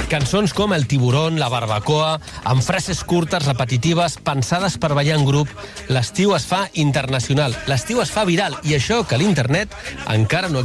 Cançons com El tiburón, La barbacoa, amb frases curtes, repetitives, pensades per ballar en grup. L'estiu es fa internacional, l'estiu es fa viral, i això que l'internet encara no